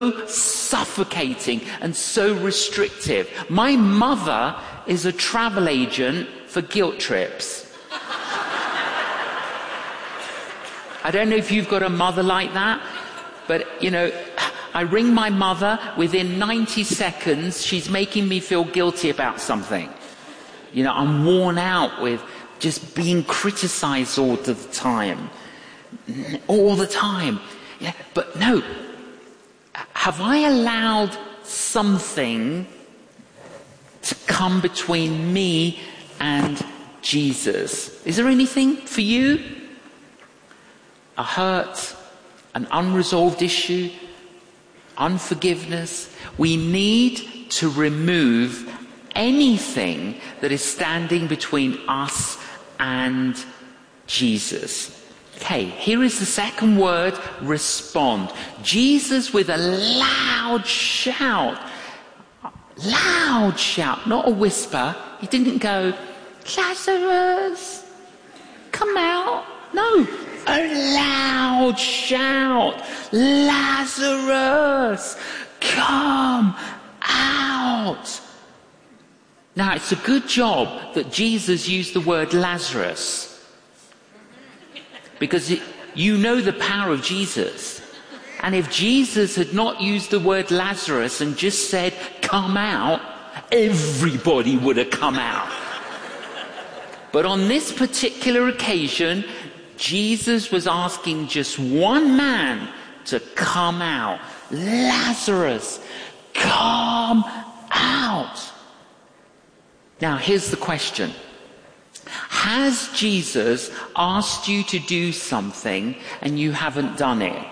suffocating and so restrictive. My mother is a travel agent for guilt trips. I don't know if you've got a mother like that, but, I ring my mother, within 90 seconds, she's making me feel guilty about something. I'm worn out with just being criticized all the time. All the time. Yeah, but no. Have I allowed something to come between me and Jesus? Is there anything for you? A hurt, an unresolved issue, unforgiveness? We need to remove anything that is standing between us and Jesus. Okay, here is the second word, respond. Jesus, with a loud shout, not a whisper. He didn't go, Lazarus, come out. No, a loud shout, Lazarus, come out. Now, it's a good job that Jesus used the word Lazarus, because you know the power of Jesus. And if Jesus had not used the word Lazarus and just said, come out, everybody would have come out. But on this particular occasion, Jesus was asking just one man to come out. Lazarus, come out. Now, here's the question. Has Jesus asked you to do something and you haven't done it?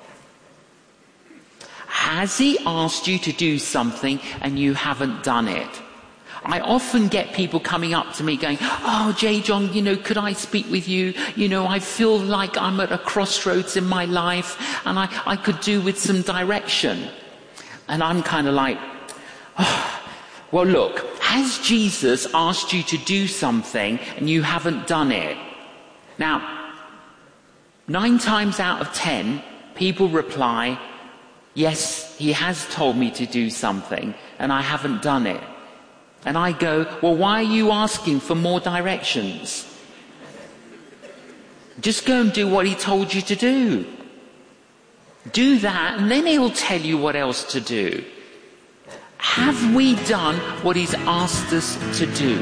Has he asked you to do something and you haven't done it? I often get people coming up to me going, oh, J. John, could I speak with you? I feel like I'm at a crossroads in my life and I could do with some direction. And I'm kind of like, oh, well, look, has Jesus asked you to do something and you haven't done it? Now, 9 times out of 10, people reply, yes, he has told me to do something and I haven't done it. And I go, well, why are you asking for more directions? Just go and do what he told you to do. Do that, and then he'll tell you what else to do. Have we done what he's asked us to do?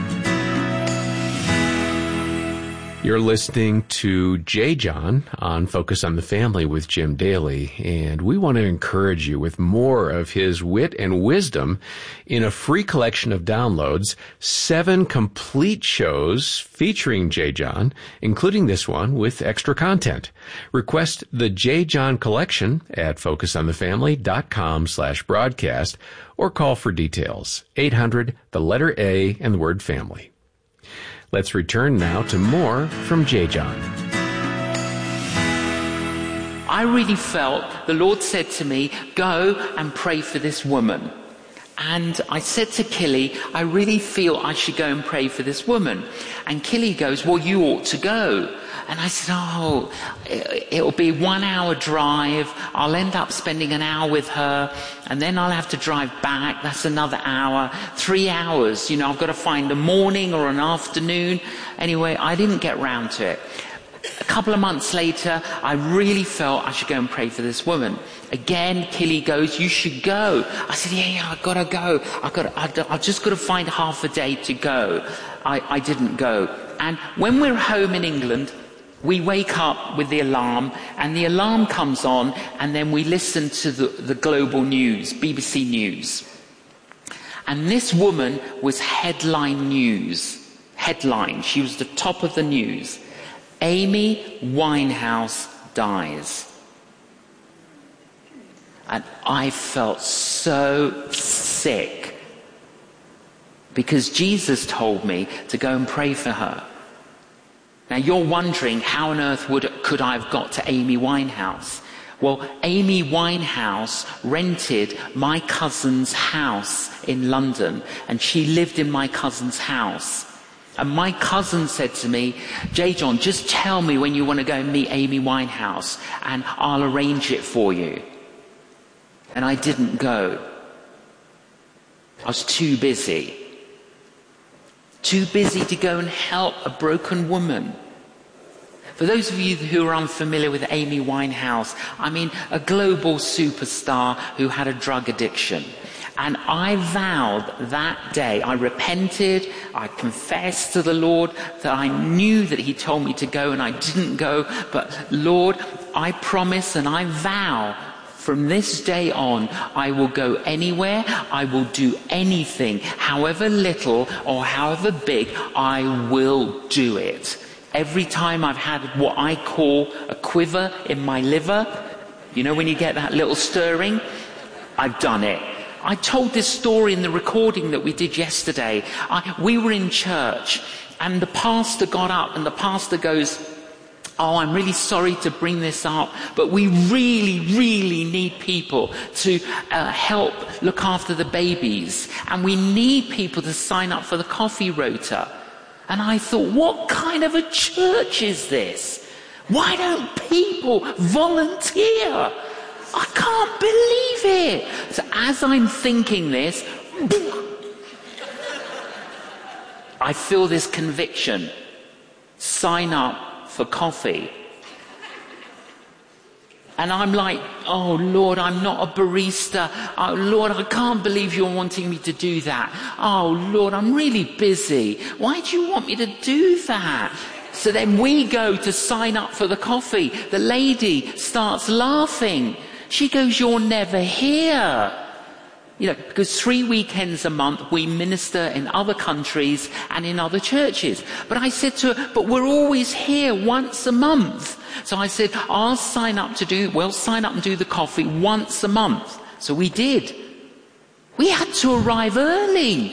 You're listening to J. John on Focus on the Family with Jim Daly, and we want to encourage you with more of his wit and wisdom in a free collection of downloads, 7 complete shows featuring J. John, including this one with extra content. Request the J. John collection at focusonthefamily.com/broadcast or call for details, 800, the letter A and the word family. Let's return now to more from J. John. I really felt the Lord said to me, go and pray for this woman. And I said to Killy, I really feel I should go and pray for this woman. And Killy goes, well, you ought to go. And I said, oh, it'll be 1 hour drive. I'll end up spending an hour with her. And then I'll have to drive back. That's another hour. 3 hours. I've got to find a morning or an afternoon. Anyway, I didn't get round to it. A couple of months later, I really felt I should go and pray for this woman. Again, Killy goes, you should go. I said, yeah, I've got to go. I've just got to find half a day to go. I didn't go. And when we're home in England, we wake up with the alarm, and the alarm comes on, and then we listen to the global news, BBC News. And this woman was headline news. Headline. She was the top of the news. Amy Winehouse dies. And I felt so sick because Jesus told me to go and pray for her. Now you're wondering, how on earth could I have got to Amy Winehouse? Well, Amy Winehouse rented my cousin's house in London, and she lived in my cousin's house. And my cousin said to me, J. John, just tell me when you want to go and meet Amy Winehouse, and I'll arrange it for you. and I didn't go. I was too busy. Too busy to go and help a broken woman. For those of you who are unfamiliar with Amy Winehouse, I mean a global superstar who had a drug addiction. And I vowed that day, I repented, I confessed to the Lord that I knew that he told me to go and I didn't go. But Lord, I promise and I vow from this day on, I will go anywhere, I will do anything, however little or however big, I will do it. Every time I've had what I call a quiver in my liver, you know when you get that little stirring, I've done it. I told this story in the recording that we did yesterday. We were in church and the pastor got up and the pastor goes, "Oh, I'm really sorry to bring this up, but we really, really need people to help look after the babies. And we need people to sign up for the coffee rota." And I thought, what kind of a church is this? Why don't people volunteer? I can't believe it. So as I'm thinking this, I feel this conviction. Sign up for coffee. And I'm like, oh Lord, I'm not a barista. Oh Lord, I can't believe you're wanting me to do that. Oh Lord, I'm really busy. Why do you want me to do that? So then we go to sign up for the coffee. The lady starts laughing. She goes, "You're never here." You know, because 3 weekends a month we minister in other countries and in other churches. But I said to her, "But we're always here once a month." So I said, we'll sign up and do the coffee once a month. So we did. We had to arrive early.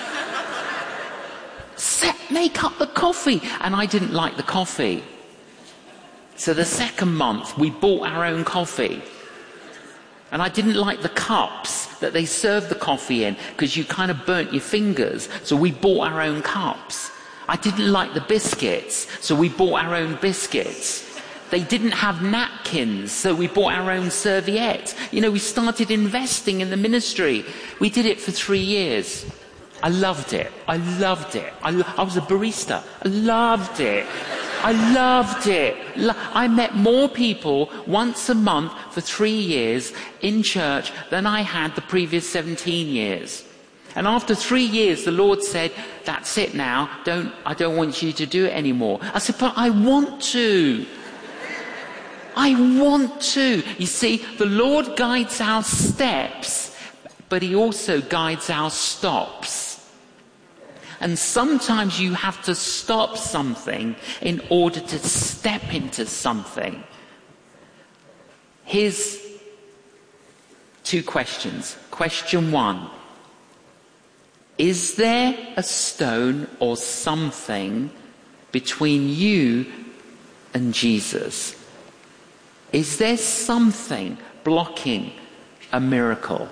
Make up the coffee. And I didn't like the coffee. So the second month we bought our own coffee. And I didn't like the cups that they served the coffee in because you kind of burnt your fingers. So we bought our own cups. I didn't like the biscuits. So we bought our own biscuits. They didn't have napkins. So we bought our own serviettes. You know, we started investing in the ministry. We did it for 3 years. I loved it. I loved it. I was a barista. I loved it. I loved it. I met more people once a month for 3 years in church than I had the previous 17 years. And after 3 years, the Lord said, "That's it now. I don't want you to do it anymore." I said, "But I want to. I want to." You see, the Lord guides our steps, but he also guides our stops. And sometimes you have to stop something in order to step into something. Here's 2 questions. Question 1. Is there a stone or something between you and Jesus? Is there something blocking a miracle?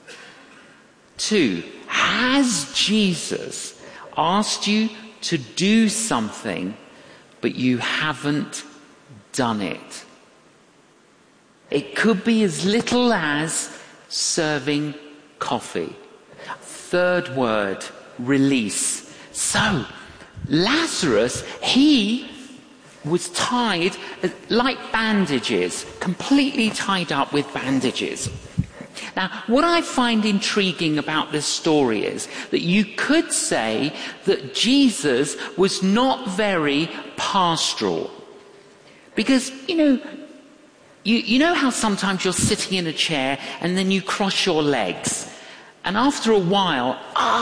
2. Has Jesus asked you to do something, but you haven't done it? It could be as little as serving coffee. 3rd word, release. So, Lazarus, he was tied like bandages, completely tied up with bandages. Now, what I find intriguing about this story is that you could say that Jesus was not very pastoral. Because, you know how sometimes you're sitting in a chair and then you cross your legs. And after a while,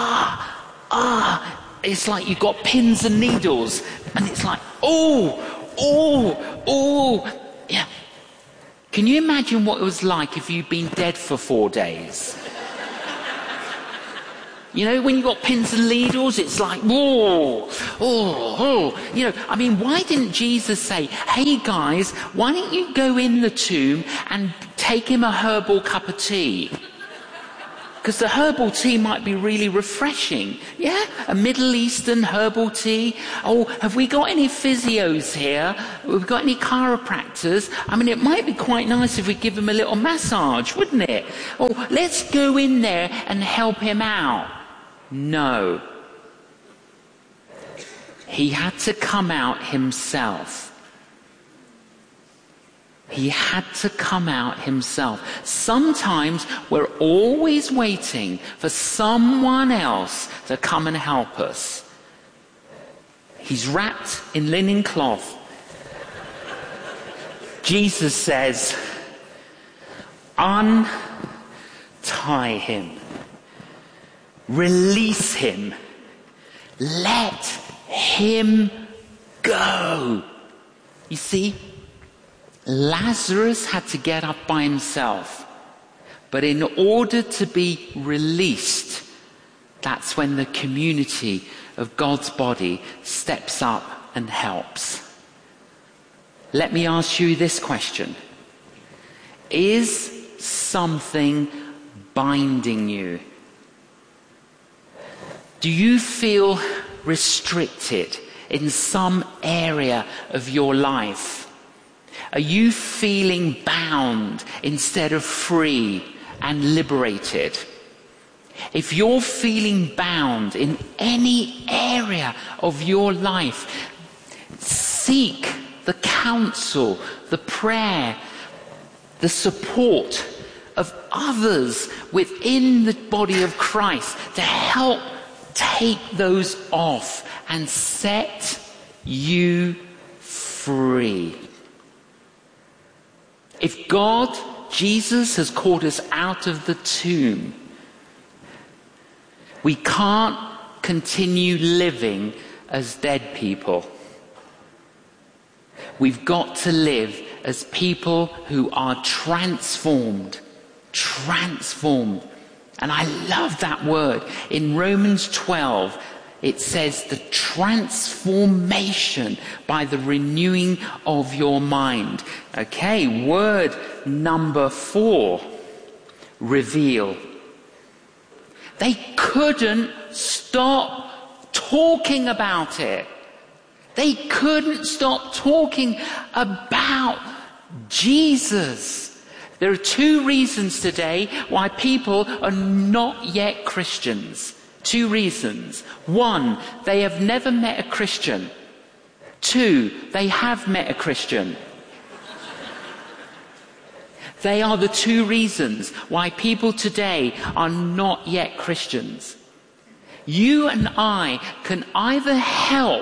it's like you've got pins and needles. And it's like, yeah. Can you imagine what it was like if you'd been dead for 4 days? You know, when you've got pins and needles, it's like, why didn't Jesus say, "Hey guys, why don't you go in the tomb and take him a herbal cup of tea?" Because the herbal tea might be really refreshing. Yeah? A Middle Eastern herbal tea. Oh, have we got any physios here? Have we got any chiropractors? I mean, it might be quite nice if we give him a little massage, wouldn't it? Oh, let's go in there and help him out. No. He had to come out himself. He had to come out himself. Sometimes we're always waiting for someone else to come and help us. He's wrapped in linen cloth. Jesus says, untie him. Release him. Let him go. You see, Lazarus had to get up by himself. But in order to be released, that's when the community of God's body steps up and helps. Let me ask you this question. Is something binding you? Do you feel restricted in some area of your life? Are you feeling bound instead of free and liberated? If you're feeling bound in any area of your life, seek the counsel, the prayer, the support of others within the body of Christ to help take those off and set you free. If God, Jesus, has called us out of the tomb, we can't continue living as dead people. We've got to live as people who are transformed. Transformed. And I love that word. In Romans 12, it says the transformation by the renewing of your mind. Okay, word number 4, reveal. They couldn't stop talking about it. They couldn't stop talking about Jesus. There are 2 reasons today why people are not yet Christians. 2 reasons. 1, they have never met a Christian. 2, they have met a Christian. They are the 2 reasons why people today are not yet Christians. You and I can either help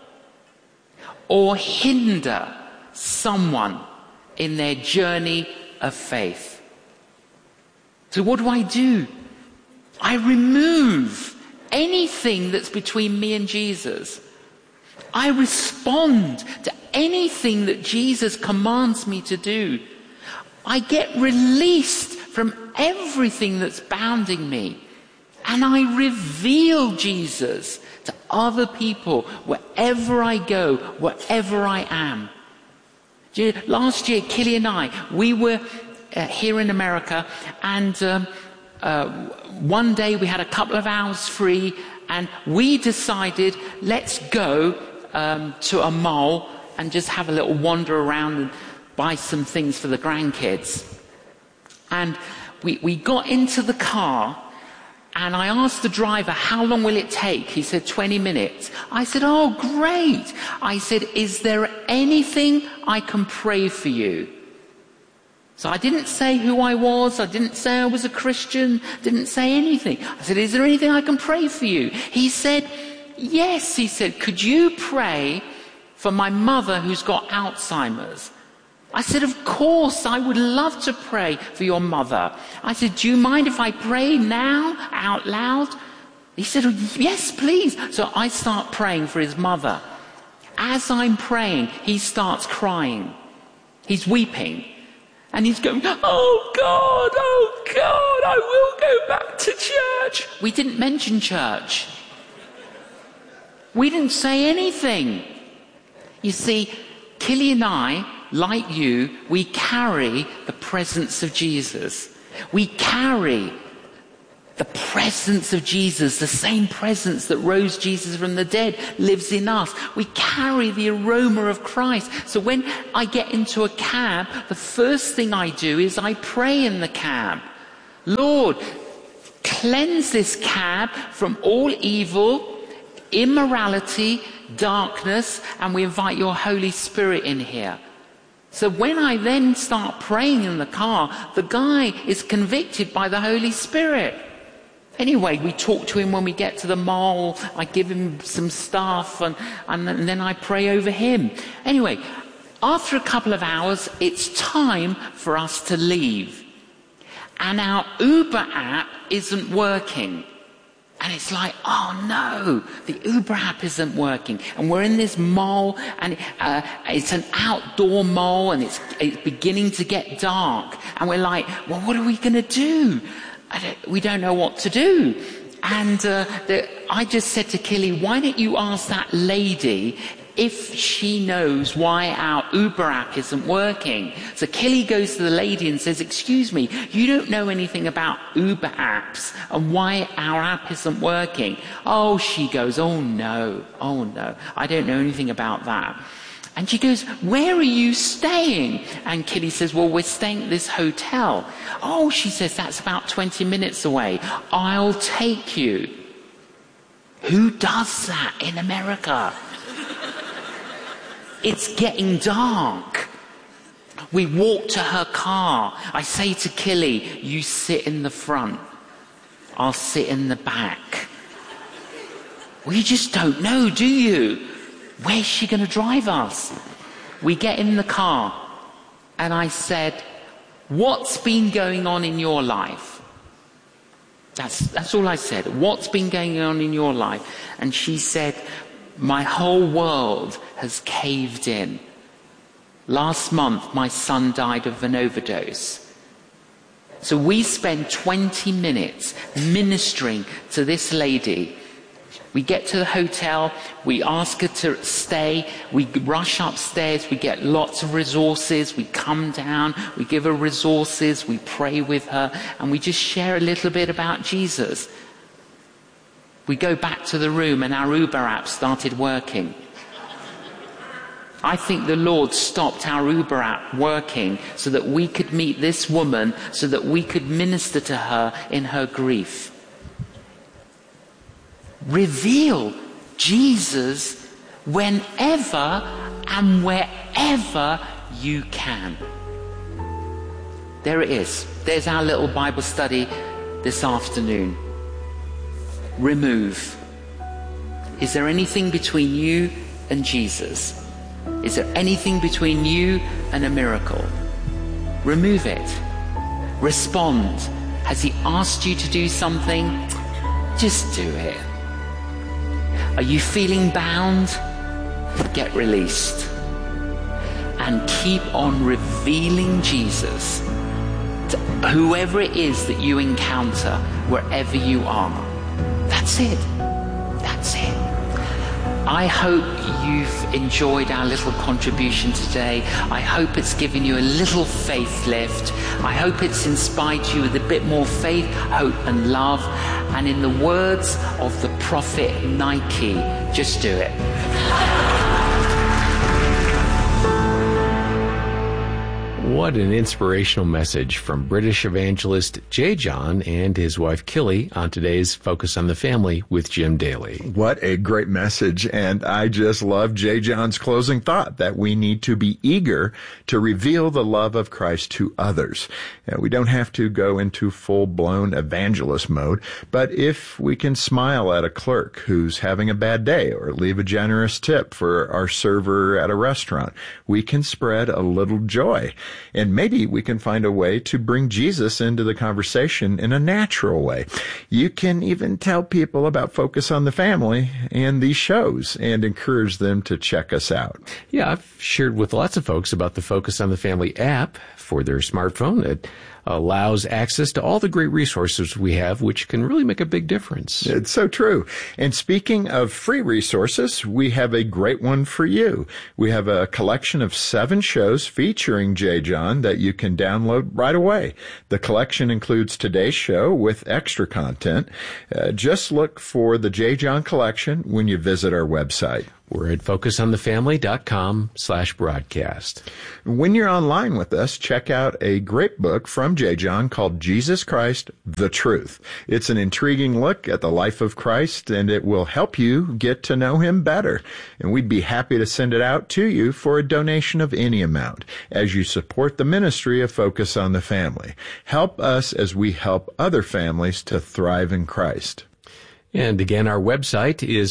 or hinder someone in their journey of faith. So what do? I remove anything that's between me and Jesus. I respond to anything that Jesus commands me to do. I get released from everything that's bounding me. And I reveal Jesus to other people wherever I go, wherever I am. Last year, Killy and I, we were here in America, and one day we had a couple of hours free, and we decided, let's go to a mall and just have a little wander around and buy some things for the grandkids. And we got into the car, and I asked the driver, how long will it take? He said 20 minutes. I said, oh, great. I said, is there anything I can pray for you? So I didn't say who I was. I didn't say I was a Christian. Didn't say anything. I said, is there anything I can pray for you? He said, yes. He said, could you pray for my mother who's got Alzheimer's? I said, of course, I would love to pray for your mother. I said, do you mind if I pray now, out loud? He said, oh, yes, please. So I start praying for his mother. As I'm praying, he starts crying. He's weeping. And he's going, oh God, I will go back to church. We didn't mention church. We didn't say anything. You see, Killy and I, like you, we carry the presence of Jesus. We carry The presence of Jesus, the same presence that rose Jesus from the dead, lives in us. We carry the aroma of Christ. So when I get into a cab, the first thing I do is I pray in the cab. Lord, cleanse this cab from all evil, immorality, darkness, and we invite your Holy Spirit in here. So when I then start praying in the car, the guy is convicted by the Holy Spirit. Anyway, we talk to him when we get to the mall. I give him some stuff and then I pray over him. Anyway, after a couple of hours, it's time for us to leave. And our Uber app isn't working. And it's like, oh no, the Uber app isn't working. And we're in this mall, and it's an outdoor mall, and it's beginning to get dark. And we're like, well, what are we going to do? We don't know what to do. And I just said to Killy, why don't you ask that lady if she knows why our Uber app isn't working? So Killy goes to the lady and says, excuse me, you don't know anything about Uber apps and why our app isn't working. Oh, she goes, oh no, I don't know anything about that. And she goes, where are you staying? And Killy says, well, we're staying at this hotel. Oh, she says, that's about 20 minutes away. I'll take you. Who does that in America? It's getting dark. We walk to her car. I say to Killy, you sit in the front. I'll sit in the back. Well, you just don't know, do you? Where's she going to drive us? We get in the car, and I said, what's been going on in your life? That's all I said. What's been going on in your life? And she said, my whole world has caved in. Last month, my son died of an overdose. So we spend 20 minutes ministering to this lady. We get to the hotel, we ask her to stay, we rush upstairs, we get lots of resources, we come down, we give her resources, we pray with her, and we just share a little bit about Jesus. We go back to the room and our Uber app started working. I think the Lord stopped our Uber app working so that we could meet this woman, so that we could minister to her in her grief. Reveal Jesus whenever and wherever you can. There it is. There's our little Bible study this afternoon. Remove. Is there anything between you and Jesus? Is there anything between you and a miracle? Remove it. Respond. Has he asked you to do something? Just do it. Are you feeling bound? Get released. And keep on revealing Jesus to whoever it is that you encounter, wherever you are. That's it. That's it. I hope you've enjoyed our little contribution today. I hope it's given you a little faith lift. I hope it's inspired you with a bit more faith, hope and love. And in the words of the prophet Nike, just do it. What an inspirational message from British evangelist J. John and his wife Killy on today's Focus on the Family with Jim Daly. What a great message. And I just love J. John's closing thought that we need to be eager to reveal the love of Christ to others. We don't have to go into full-blown evangelist mode, but if we can smile at a clerk who's having a bad day or leave a generous tip for our server at a restaurant, we can spread a little joy. And maybe we can find a way to bring Jesus into the conversation in a natural way. You can even tell people about Focus on the Family and these shows and encourage them to check us out. Yeah, I've shared with lots of folks about the Focus on the Family app for their smartphone that allows access to all the great resources we have, which can really make a big difference. It's so true. And speaking of free resources, we have a great one for you. We have a collection of 7 shows featuring J. John that you can download right away. The collection includes today's show with extra content. Just look for the J. John Collection when you visit our website. We're at focusonthefamily.com/broadcast. When you're online with us, check out a great book from J. John called Jesus Christ, the Truth. It's an intriguing look at the life of Christ, and it will help you get to know him better. And we'd be happy to send it out to you for a donation of any amount as you support the ministry of Focus on the Family. Help us as we help other families to thrive in Christ. And again, our website is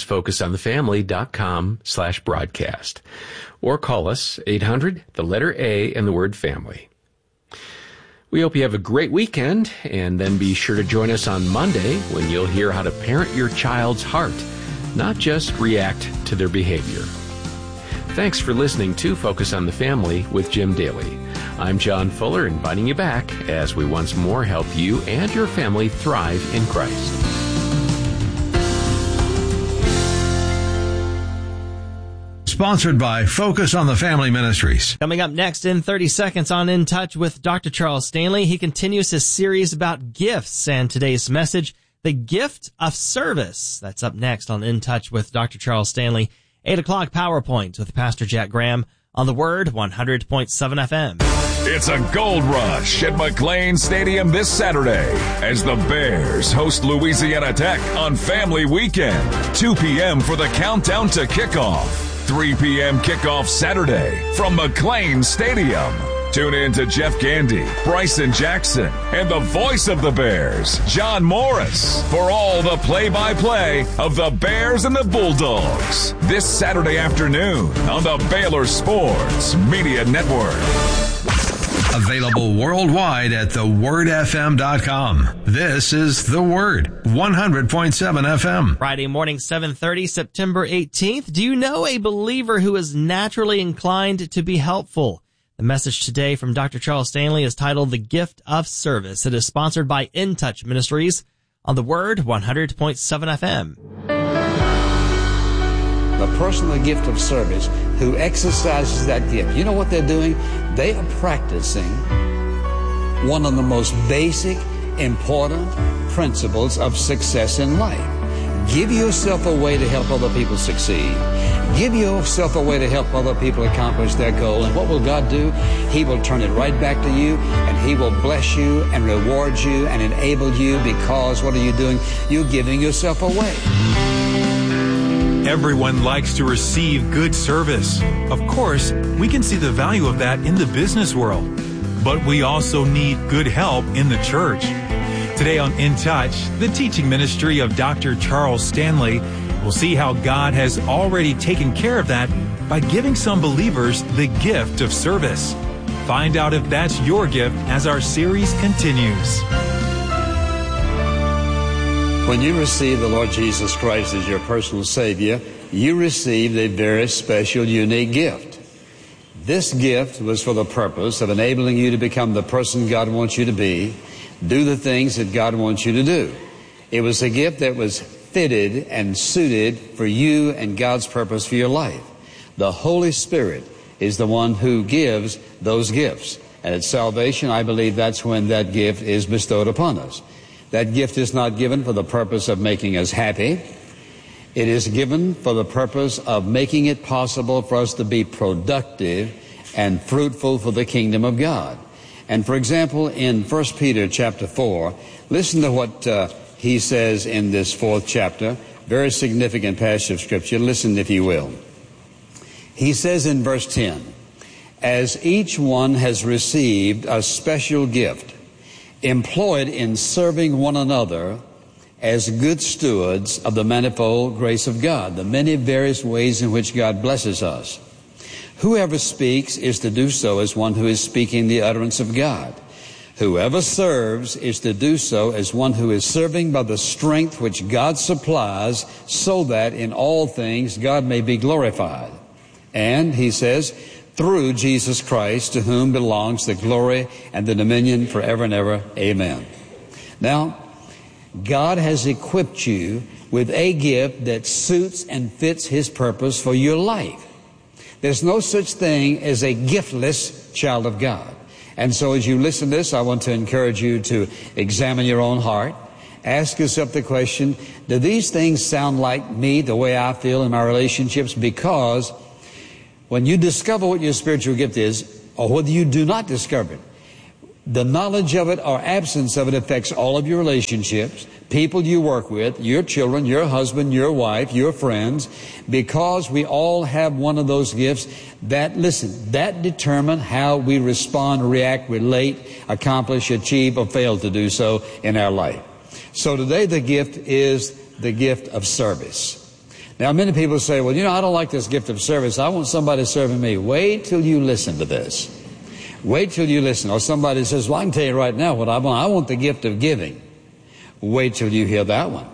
focusonthefamily.com/broadcast. Or call us 800, the letter A, and the word family. We hope you have a great weekend, and then be sure to join us on Monday when you'll hear how to parent your child's heart, not just react to their behavior. Thanks for listening to Focus on the Family with Jim Daly. I'm John Fuller, inviting you back as we once more help you and your family thrive in Christ. Sponsored by Focus on the Family Ministries. Coming up next in 30 seconds on In Touch with Dr. Charles Stanley, he continues his series about gifts, and today's message, the gift of service. That's up next on In Touch with Dr. Charles Stanley. 8 o'clock PowerPoint with Pastor Jack Graham on the Word 100.7 FM. It's a gold rush at McLean Stadium this Saturday as the Bears host Louisiana Tech on Family Weekend. 2 p.m. for the countdown to kickoff. 3 p.m. kickoff Saturday from McLean Stadium. Tune in to Jeff Gandy, Bryson Jackson, and the voice of the Bears, John Morris, for all the play-by-play of the Bears and the Bulldogs. This Saturday afternoon on the Baylor Sports Media Network. Available worldwide at thewordfm.com. This is The Word, 100.7 FM. Friday morning, 7:30, September 18th. Do you know a believer who is naturally inclined to be helpful? The message today from Dr. Charles Stanley is titled The Gift of Service. It is sponsored by In Touch Ministries on the Word 100.7 FM. The personal gift of service who exercises that gift. You know what they're doing? They are practicing one of the most basic, important principles of success in life. Give yourself a way to help other people succeed. Give yourself a way to help other people accomplish their goal. And what will God do? He will turn it right back to you, and He will bless you and reward you and enable you, because what are you doing? You're giving yourself away. Everyone likes to receive good service. Of course, we can see the value of that in the business world. But we also need good help in the church. Today on In Touch, the teaching ministry of Dr. Charles Stanley, we'll see how God has already taken care of that by giving some believers the gift of service. Find out if that's your gift as our series continues. When you receive the Lord Jesus Christ as your personal Savior, you received a very special, unique gift. This gift was for the purpose of enabling you to become the person God wants you to be, do the things that God wants you to do. It was a gift that was fitted and suited for you and God's purpose for your life. The Holy Spirit is the one who gives those gifts. And at salvation, I believe that's when that gift is bestowed upon us. That gift is not given for the purpose of making us happy. It is given for the purpose of making it possible for us to be productive and fruitful for the kingdom of God. And for example, in 1 Peter chapter 4, listen to what he says in this 4th chapter, very significant passage of Scripture. Listen, if you will. He says in verse 10, as each one has received a special gift, employed in serving one another as good stewards of the manifold grace of God, the many various ways in which God blesses us. Whoever speaks is to do so as one who is speaking the utterance of God. Whoever serves is to do so as one who is serving by the strength which God supplies, so that in all things God may be glorified. And, he says, through Jesus Christ, to whom belongs the glory and the dominion forever and ever. Amen. Now, God has equipped you with a gift that suits and fits His purpose for your life. There's no such thing as a giftless child of God. And so as you listen to this, I want to encourage you to examine your own heart. Ask yourself the question, do these things sound like me, the way I feel in my relationships? Because when you discover what your spiritual gift is, or whether you do not discover it, the knowledge of it or absence of it affects all of your relationships, people you work with, your children, your husband, your wife, your friends, because we all have one of those gifts that, listen, that determine how we respond, react, relate, accomplish, achieve, or fail to do so in our life. So today the gift is the gift of service. Now many people say, well, I don't like this gift of service. I want somebody serving me. Wait till you listen to this. Wait till you listen. Or somebody says, well, I can tell you right now what I want. I want the gift of giving. Wait till you hear that one.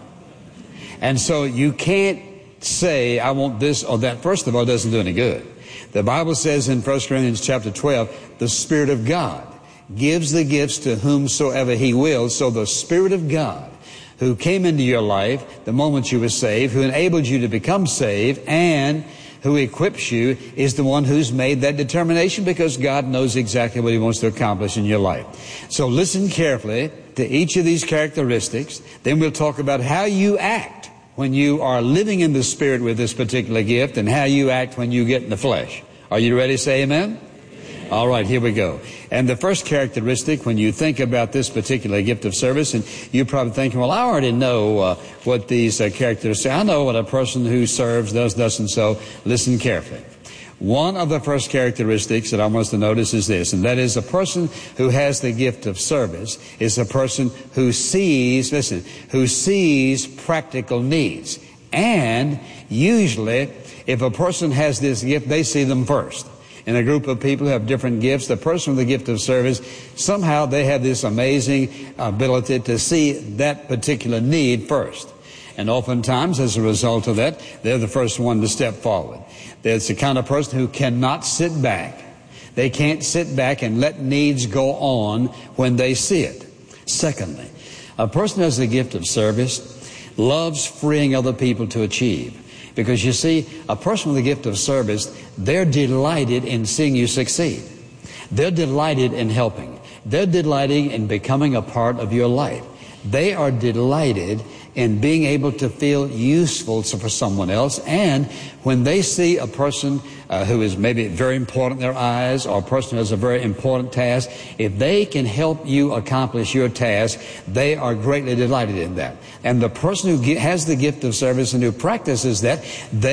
And so you can't say, I want this or that. First of all, it doesn't do any good. The Bible says in 1 Corinthians chapter 12, the Spirit of God gives the gifts to whomsoever He wills. So the Spirit of God, who came into your life the moment you were saved, who enabled you to become saved, and who equips you, is the one who's made that determination, because God knows exactly what He wants to accomplish in your life. So listen carefully to each of these characteristics. Then we'll talk about how you act when you are living in the Spirit with this particular gift, and how you act when you get in the flesh. Are you ready to say amen? All right, here we go. And the first characteristic, when you think about this particular gift of service, and you're probably thinking, well, I already know what these characters say. I know what a person who serves does, and so. Listen carefully. One of the first characteristics that I want us to notice is this, and that is a person who has the gift of service is a person who sees, who sees practical needs. And usually, if a person has this gift, they see them first. In a group of people who have different gifts, the person with the gift of service, somehow they have this amazing ability to see that particular need first. And oftentimes, as a result of that, they're the first one to step forward. There's the kind of person who cannot sit back. They can't sit back and let needs go on when they see it. Secondly, a person who has the gift of service loves freeing other people to achieve. Because you see, a person with the gift of service, they're delighted in seeing you succeed. They're delighted in helping. They're delighted in becoming a part of your life. They are delighted in being able to feel useful for someone else. And when they see a person who is maybe very important in their eyes, or a person who has a very important task, if they can help you accomplish your task, they are greatly delighted in that. And the person who has the gift of service and who practices that,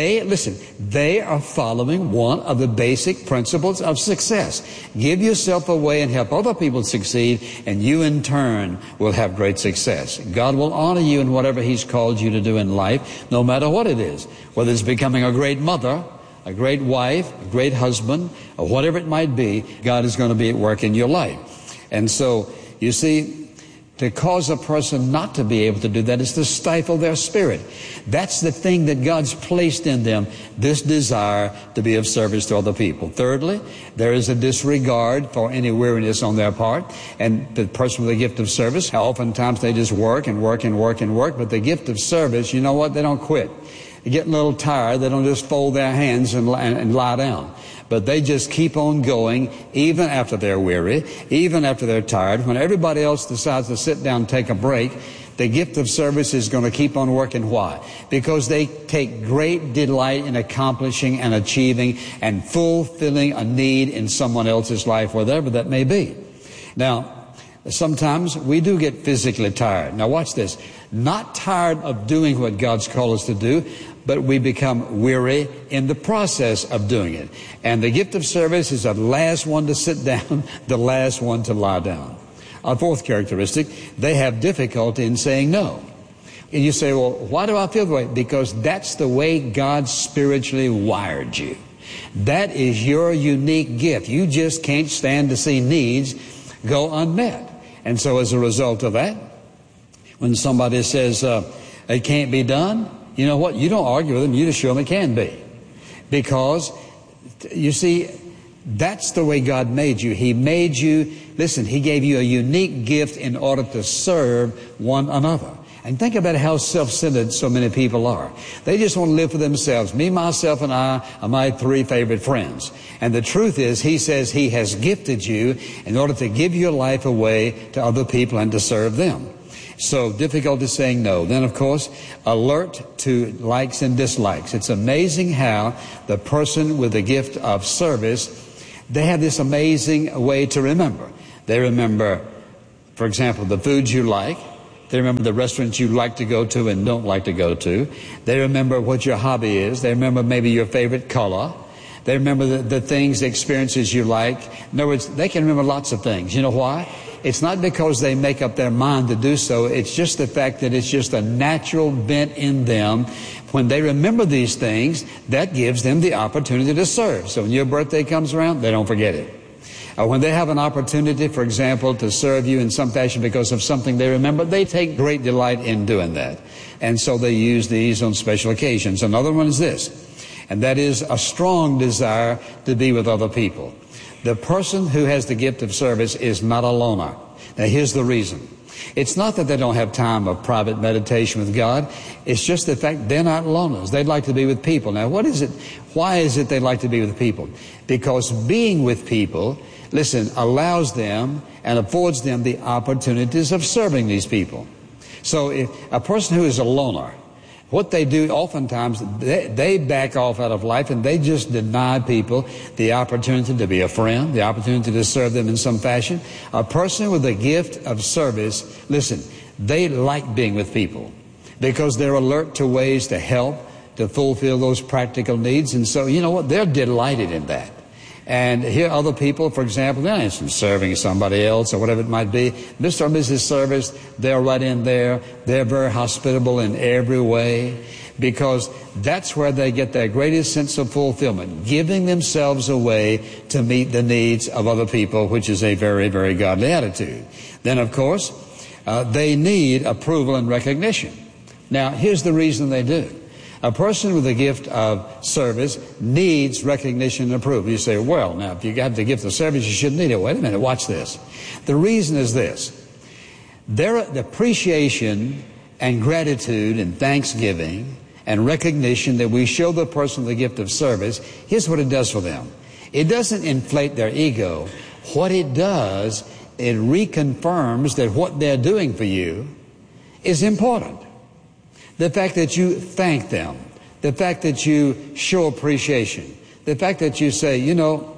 they are following one of the basic principles of success. Give yourself away and help other people succeed, and you in turn will have great success. God will honor you in whatever He's called you to do in life, no matter what it is. Whether it's becoming a great mother, a great wife, a great husband, or whatever it might be, God is going to be at work in your life. And so, you see, to cause a person not to be able to do that is to stifle their spirit. That's the thing that God's placed in them, this desire to be of service to other people. Thirdly, there is a disregard for any weariness on their part. And the person with the gift of service, oftentimes they just work and work and work and work. But the gift of service, you know what? They don't quit. They get a little tired. They don't just fold their hands and lie down. But they just keep on going even after they're weary, even after they're tired. When everybody else decides to sit down and take a break, the gift of service is going to keep on working. Why? Because they take great delight in accomplishing and achieving and fulfilling a need in someone else's life, whatever that may be. Now, sometimes we do get physically tired. Now watch this. Not tired of doing what God's called us to do, but we become weary in the process of doing it. And the gift of service is the last one to sit down, the last one to lie down. A fourth characteristic, they have difficulty in saying no. And you say, well, why do I feel that way? Because that's the way God spiritually wired you. That is your unique gift. You just can't stand to see needs go unmet. And so as a result of that, when somebody says it can't be done, you know what? You don't argue with them. You just show them it can be. Because, you see, That's the way God made you. He made you, listen, He gave you a unique gift in order to serve one another. And think about how self-centered so many people are. They just want to live for themselves. Me, myself, and I are my 3 favorite friends. And the truth is, He says He has gifted you in order to give your life away to other people and to serve them. So difficult to saying no. Then, of course, alert to likes and dislikes. It's amazing how the person with the gift of service, they have this amazing way to remember. They remember, for example, the foods you like. They remember the restaurants you like to go to and don't like to go to. They remember what your hobby is. They remember maybe your favorite color. They remember the things, the experiences you like. In other words, they can remember lots of things. You know why? It's not because they make up their mind to do so. It's just the fact that it's just a natural bent in them. When they remember these things, that gives them the opportunity to serve. So when your birthday comes around, they don't forget it. When they have an opportunity, for example, to serve you in some fashion because of something they remember, they take great delight in doing that. And so they use these on special occasions. Another one is this, and that is a strong desire to be with other people. The person who has the gift of service is not a loner. Now, here's the reason. It's not that they don't have time of private meditation with God. It's just the fact they're not loners. They'd like to be with people. Now, what is it? Why is it they like to be with people? Because being with people, listen, allows them and affords them the opportunities of serving these people. So if a person who is a loner, what they do oftentimes, they back off out of life and they just deny people the opportunity to be a friend, the opportunity to serve them in some fashion. A person with a gift of service, listen, they like being with people because they're alert to ways to help, to fulfill those practical needs. And so, you know what, they're delighted in that. And here other people, for example, they're not serving somebody else or whatever it might be. Mr. or Mrs. Service, they're right in there. They're very hospitable in every way because that's where they get their greatest sense of fulfillment, giving themselves away to meet the needs of other people, which is a very, very godly attitude. Then, of course, they need approval and recognition. Now, here's the reason they do. A person with a gift of service needs recognition and approval. You say, well, now, if you have the gift of service, you shouldn't need it. Wait a minute, watch this. The reason is this. The appreciation and gratitude and thanksgiving and recognition that we show the person with the gift of service, here's what it does for them. It doesn't inflate their ego. What it does, it reconfirms that what they're doing for you is important. The fact that you thank them, the fact that you show appreciation, the fact that you say, you know,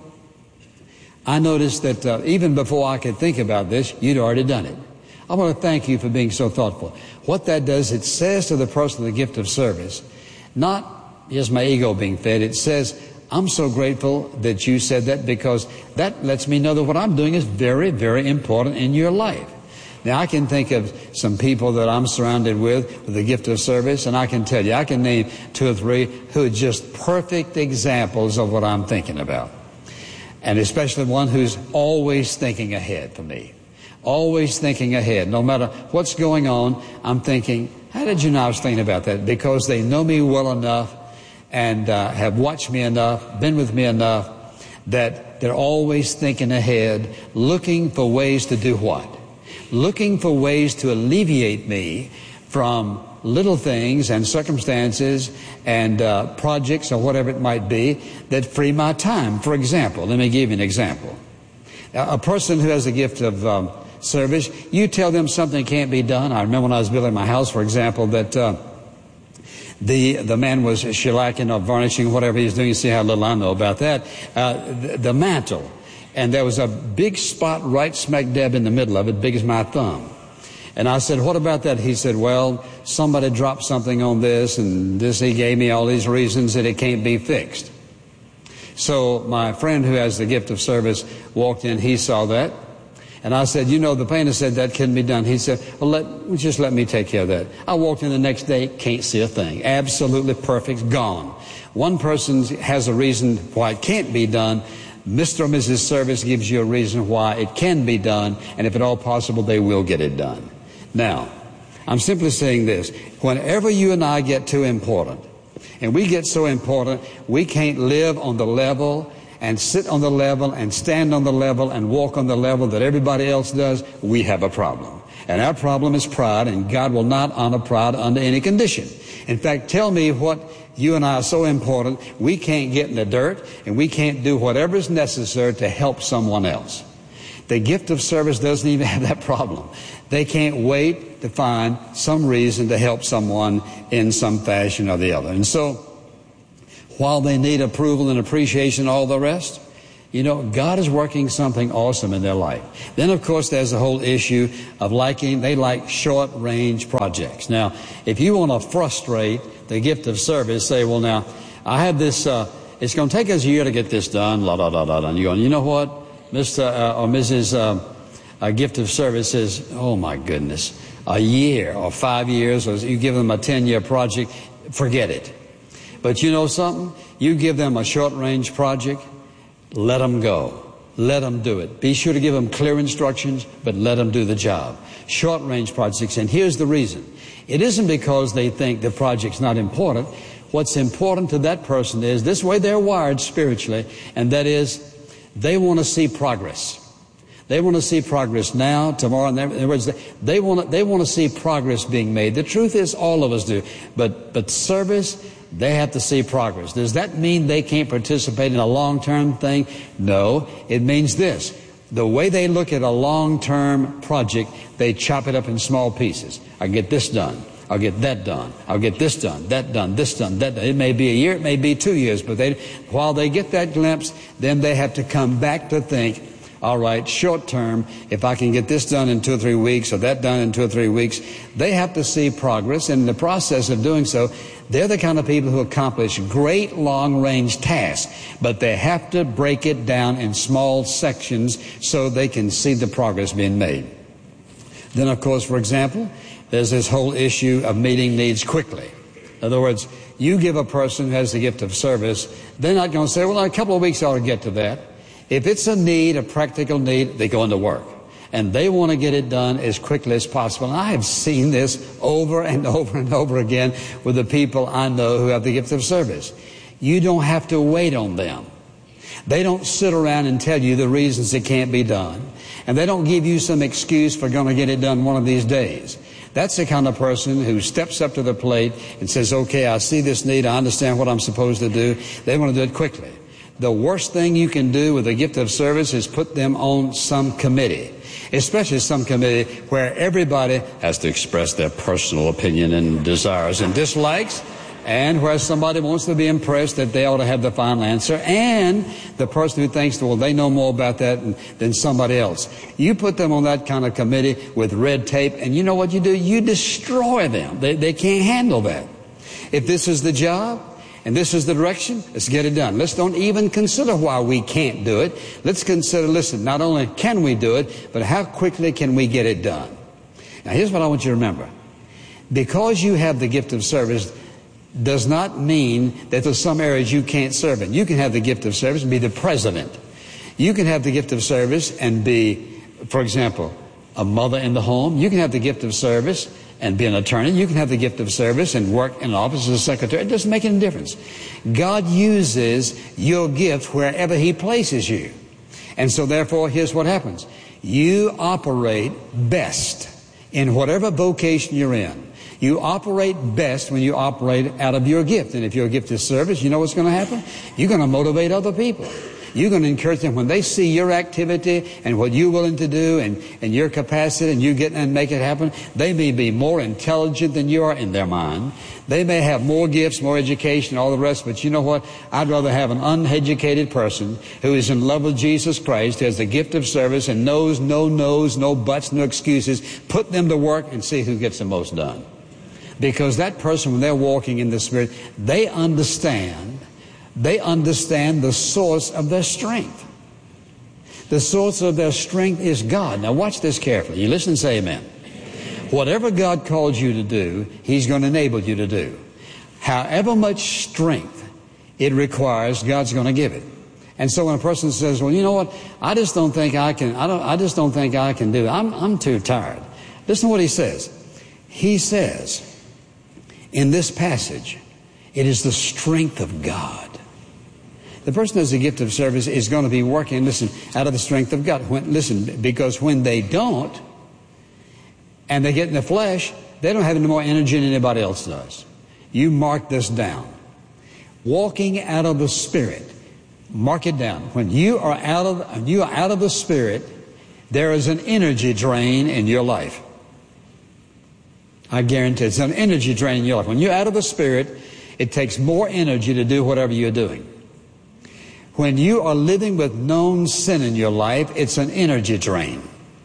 I noticed that even before I could think about this, you'd already done it. I want to thank you for being so thoughtful. What that does, it says to the person with the gift of service, not just my ego being fed, it says, I'm so grateful that you said that because that lets me know that what I'm doing is very, very important in your life. Now, I can think of some people that I'm surrounded with the gift of service, and I can tell you, I can name 2 or 3 who are just perfect examples of what I'm thinking about. And especially one who's always thinking ahead for me. Always thinking ahead. No matter what's going on, I'm thinking, how did you know I was thinking about that? Because they know me well enough and have watched me enough, been with me enough, that they're always thinking ahead, looking for ways to do what? Looking for ways to alleviate me from little things and circumstances and projects or whatever it might be that free my time. For example, let me give you an example. A person who has a gift of service, you tell them something can't be done. I remember when I was building my house, for example, that the man was shellacking or varnishing, whatever he was doing. You see how little I know about that. The mantle. And there was a big spot right smack dab in the middle of it, big as my thumb. And I said, what about that? He said, well, somebody dropped something on this, and this, he gave me all these reasons that it can't be fixed. So my friend who has the gift of service walked in, he saw that. And I said, you know, the painter said that couldn't be done. He said, well, just let me take care of that. I walked in the next day, can't see a thing. Absolutely perfect, gone. One person has a reason why it can't be done. Mr. or Mrs. Service gives you a reason why it can be done, and if at all possible, they will get it done. Now, I'm simply saying this. Whenever you and I get too important, and we get so important, we can't live on the level and sit on the level and stand on the level and walk on the level that everybody else does, we have a problem. And our problem is pride, and God will not honor pride under any condition. In fact, tell me what you and I are so important, we can't get in the dirt and we can't do whatever is necessary to help someone else. The gift of service doesn't even have that problem. They can't wait to find some reason to help someone in some fashion or the other. And so, while they need approval and appreciation and all the rest, you know, God is working something awesome in their life. Then, of course, there's the whole issue of they like short-range projects. Now, if you want to frustrate the gift of service, say, well, now, I have this, it's going to take us a year to get this done, And you're going, you know what, Mr. or Mrs. Gift of service says, oh, my goodness, a year or 5 years, or you give them a 10-year project, forget it. But you know something? You give them a short-range project, let them go. Let them do it. Be sure to give them clear instructions, but let them do the job. Short-range projects, and here's the reason. It isn't because they think the project's not important. What's important to that person is this way they're wired spiritually, and that is they want to see progress. They want to see progress now, tomorrow. In other words, they want to see progress being made. The truth is, all of us do. But service, they have to see progress. Does that mean they can't participate in a long-term thing? No. It means this. The way they look at a long-term project, they chop it up in small pieces. I get this done. I'll get that done. I'll get this done, that done, this done, that done. It may be a year, it may be 2 years, but while they get that glimpse, then they have to come back to think, all right, short term, if I can get this done in 2 or 3 weeks or that done in 2 or 3 weeks, they have to see progress. And in the process of doing so, they're the kind of people who accomplish great long-range tasks, but they have to break it down in small sections so they can see the progress being made. Then, of course, for example, there's this whole issue of meeting needs quickly. In other words, you give a person who has the gift of service, they're not going to say, well, in a couple of weeks I ought to get to that. If it's a need, a practical need, they go into work. And they want to get it done as quickly as possible. And I have seen this over and over and over again with the people I know who have the gift of service. You don't have to wait on them. They don't sit around and tell you the reasons it can't be done. And they don't give you some excuse for going to get it done one of these days. That's the kind of person who steps up to the plate and says, okay, I see this need, I understand what I'm supposed to do. They want to do it quickly. The worst thing you can do with a gift of service is put them on some committee, especially some committee where everybody has to express their personal opinion and desires and dislikes, and where somebody wants to be impressed that they ought to have the final answer, and the person who thinks, well, they know more about that than somebody else. You put them on that kind of committee with red tape, and you know what you do? You destroy them. They can't handle that. If this is the job, and this is the direction, let's get it done. Let's don't even consider why we can't do it. Let's consider, listen, not only can we do it, but how quickly can we get it done? Now, here's what I want you to remember. Because you have the gift of service does not mean that there's some areas you can't serve in. You can have the gift of service and be the president. You can have the gift of service and be, for example, a mother in the home. You can have the gift of service and be an attorney. You can have the gift of service and work in an office as a secretary. It doesn't make any difference. God uses your gift wherever He places you. And so therefore, here's what happens. You operate best in whatever vocation you're in. You operate best when you operate out of your gift. And if your gift is service, you know what's going to happen? You're going to motivate other people. You're going to encourage them when they see your activity and what you're willing to do and your capacity and you get and make it happen. They may be more intelligent than you are in their mind. They may have more gifts, more education, all the rest. But you know what? I'd rather have an uneducated person who is in love with Jesus Christ, who has the gift of service and knows no no's, no buts, no excuses. Put them to work and see who gets the most done. Because that person, when they're walking in the Spirit, they understand the source of their strength. The source of their strength is God. Now watch this carefully. You listen and say amen. Whatever God calls you to do, He's going to enable you to do. However much strength it requires, God's going to give it. And so when a person says, well, you know what, I just don't think I can do it. I'm too tired. Listen to what he says. He says, in this passage, it is the strength of God. The person who has a gift of service is going to be working, listen, out of the strength of God. Because when they don't, and they get in the flesh, they don't have any more energy than anybody else does. You mark this down. Walking out of the Spirit. Mark it down. When you are out of the Spirit, there is an energy drain in your life. I guarantee it's an energy drain in your life. When you're out of the Spirit, it takes more energy to do whatever you're doing. When you are living with known sin in your life, it's an energy drain.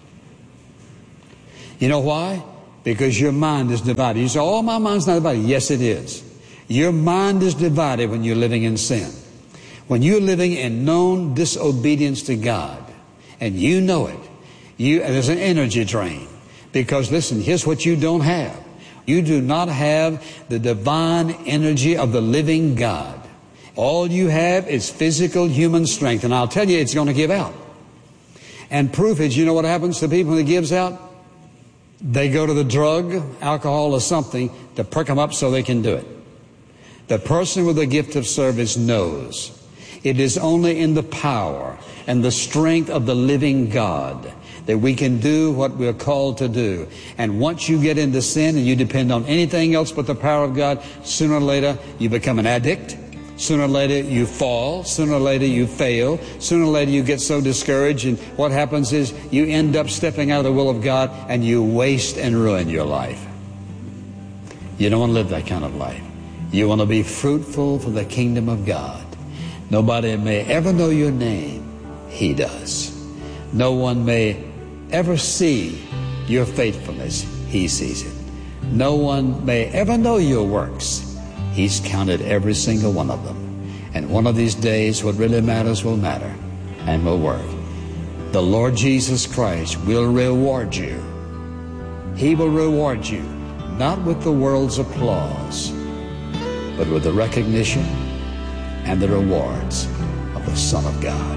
You know why? Because your mind is divided. You say, oh, my mind's not divided. Yes, it is. Your mind is divided when you're living in sin. When you're living in known disobedience to God, and you know it, there's an energy drain. Because listen, here's what you don't have. You do not have the divine energy of the living God. All you have is physical human strength. And I'll tell you, it's going to give out. And proof is, you know what happens to people when it gives out? They go to the drug, alcohol, or something to perk them up so they can do it. The person with the gift of service knows it is only in the power and the strength of the living God that we can do what we're called to do. And once you get into sin and you depend on anything else but the power of God, sooner or later you become an addict. Sooner or later you fall. Sooner or later you fail. Sooner or later you get so discouraged, and what happens is you end up stepping out of the will of God and you waste and ruin your life. You don't want to live that kind of life. You want to be fruitful for the kingdom of God. Nobody may ever know your name. He does. No one may ever see your faithfulness. He sees it. No one may ever know your works. He's counted every single one of them. And one of these days, what really matters will matter and will work. The Lord Jesus Christ will reward you. He will reward you, not with the world's applause, but with the recognition and the rewards of the Son of God.